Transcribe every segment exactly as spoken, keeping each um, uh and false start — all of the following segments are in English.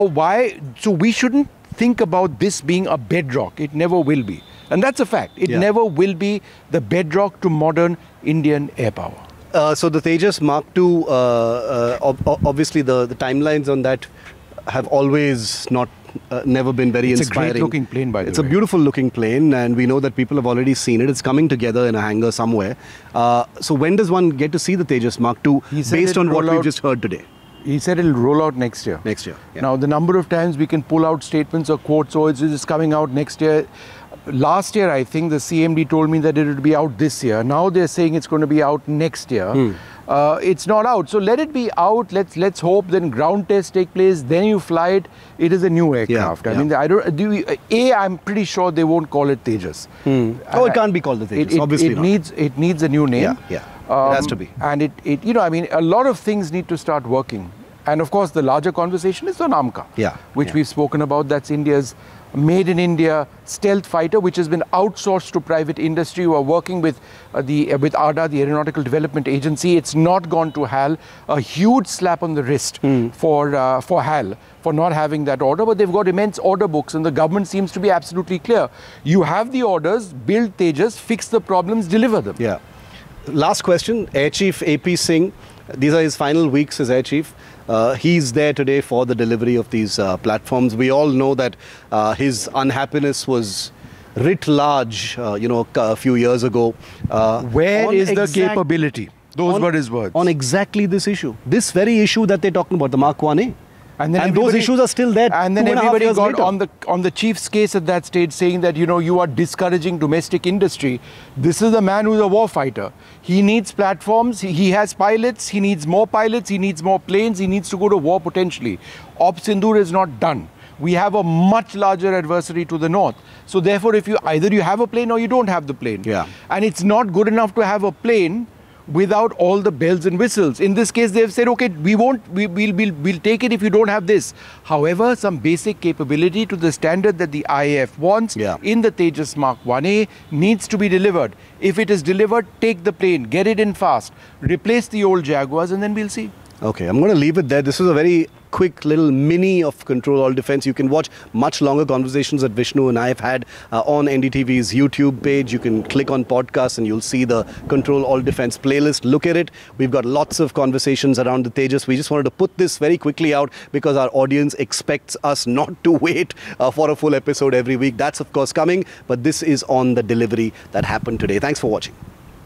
Why? So we shouldn't think about this being a bedrock. It never will be. And that's a fact. It yeah. never will be the bedrock to modern Indian air power. Uh, so the Tejas Mark two, uh, uh, ob obviously the, the timelines on that have always not, uh, never been very it's inspiring. It's a great looking plane, by the it's way. It's a beautiful looking plane, and we know that people have already seen it. It's coming together in a hangar somewhere. Uh, so when does one get to see the Tejas Mark two based on what we've just heard today? He said it'll roll out next year. Next year. Yeah. Now, the number of times we can pull out statements or quotes, so it's just coming out next year. Last year, I think the C M D told me that it would be out this year. Now they're saying it's going to be out next year. Hmm. Uh, it's not out. So let it be out. Let's let's hope then ground tests take place. Then you fly it. It is a new aircraft. Yeah, I yeah. mean, I don't. Do we, A, I'm pretty sure they won't call it Tejas. Hmm. Oh, it can't be called the Tejas. It, it, obviously it not. needs it needs a new name. Yeah, yeah. Um, it has to be. And it, it, you know, I mean, a lot of things need to start working. And of course, the larger conversation is on AMCA, yeah, which yeah. we've spoken about. That's India's made in India stealth fighter, which has been outsourced to private industry who are working with uh, the uh, with A D A, the Aeronautical Development Agency. It's not gone to H A L. A huge slap on the wrist mm. for uh, for H A L for not having that order. But they've got immense order books, and the government seems to be absolutely clear. You have the orders, build Tejas, fix the problems, deliver them. Yeah. Last question, Air Chief A P Singh. These are his final weeks as Air Chief. Uh, he's there today for the delivery of these uh, platforms. We all know that uh, his unhappiness was writ large, uh, you know, a few years ago. Uh, Where is the capability? Those on, were his words. On exactly this issue. This very issue that they're talking about, the Mark one A. And, then and those issues are still there. And then everybody got later. on the on the chief's case at that stage, saying that, you know, you are discouraging domestic industry. This is a man who's a war fighter. He needs platforms. He, he has pilots. He needs more pilots. He needs more planes. He needs to go to war potentially. Op Sindoor is not done. We have a much larger adversary to the north. So therefore, if you either you have a plane or you don't have the plane. Yeah. And it's not good enough to have a plane without all the bells and whistles. In this case, they've said, okay, we won't, we, we'll, we'll, we'll take it if you don't have this. However, some basic capability to the standard that the I A F wants yeah. in the Tejas Mark one A needs to be delivered. If it is delivered, take the plane, get it in fast, replace the old Jaguars, and then we'll see. Okay, I'm going to leave it there. This was a very quick little mini of Control All Defense. You can watch much longer conversations that Vishnu and I have had uh, on N D T V's YouTube page. You can click on podcasts and you'll see the Control All Defense playlist. Look at it. We've got lots of conversations around the Tejas. We just wanted to put this very quickly out because our audience expects us not to wait uh, for a full episode every week. That's of course coming, but this is on the delivery that happened today. Thanks for watching.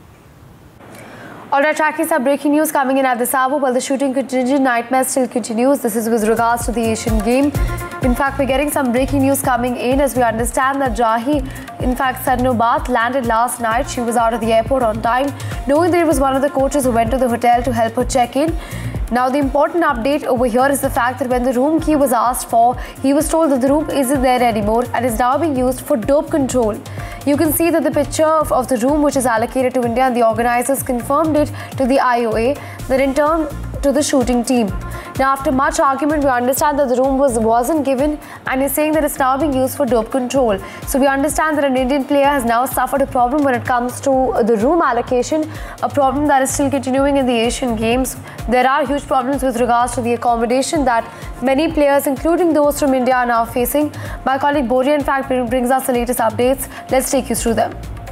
Alright, tracking some breaking news coming in at this hour. While the shooting contingent nightmare still continues, this is with regards to the Asian game. In fact, we're getting some breaking news coming in as we understand that Rahi, in fact, Sarnobat landed last night. She was out of the airport on time, knowing that it was one of the coaches who went to the hotel to help her check in. Now, the important update over here is the fact that when the room key was asked for, he was told that the room isn't there anymore and is now being used for dope control. You can see that the picture of, of the room which is allocated to India, and the organizers confirmed it to the I O A, that in turn to the shooting team. Now, after much argument, we understand that the room was, wasn't given and is saying that it's now being used for dope control. So we understand that an Indian player has now suffered a problem when it comes to the room allocation, a problem that is still continuing in the Asian Games. There are huge problems with regards to the accommodation that many players, including those from India, are now facing. My colleague Boria, in fact, brings us the latest updates. Let's take you through them.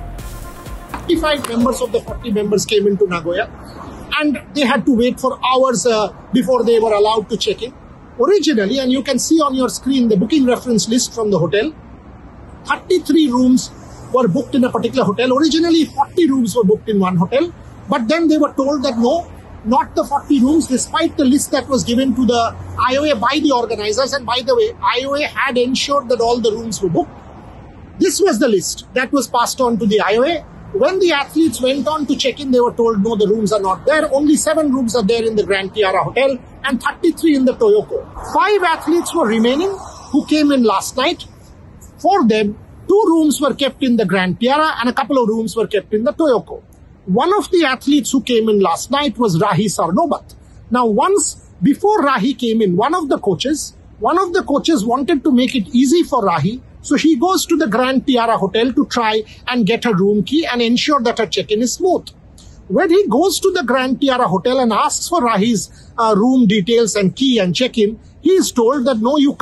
thirty-five members of the forty members came into Nagoya, and they had to wait for hours uh, before they were allowed to check in. Originally, and you can see on your screen the booking reference list from the hotel, thirty-three rooms were booked in a particular hotel. Originally, forty rooms were booked in one hotel, but then they were told that no, not the forty rooms, despite the list that was given to the I O A by the organizers. And by the way, I O A had ensured that all the rooms were booked. This was the list that was passed on to the I O A. When the athletes went on to check in, they were told, no, the rooms are not there. Only seven rooms are there in the Grand Tiara Hotel and thirty-three in the Toyoko. Five athletes were remaining who came in last night. For them, two rooms were kept in the Grand Tiara and a couple of rooms were kept in the Toyoko. One of the athletes who came in last night was Rahi Sarnobat. Now, once before Rahi came in, one of the coaches, one of the coaches wanted to make it easy for Rahi. So he goes to the Grand Tiara Hotel to try and get her room key and ensure that her check-in is smooth. When he goes to the Grand Tiara Hotel and asks for Rahi's uh, room details and key and check-in, he is told that no, you